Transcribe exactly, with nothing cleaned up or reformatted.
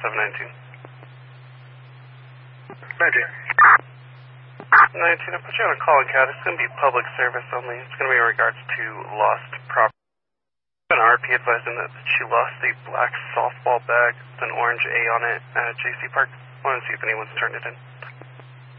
seven nineteen. nineteen. nineteen, I'll put you on a call, Cat. It's going to be public service only. It's going to be in regards to lost property. An R P advising that she lost a black softball bag with an orange A on it at J C Park. I want to see if anyone's turned it in.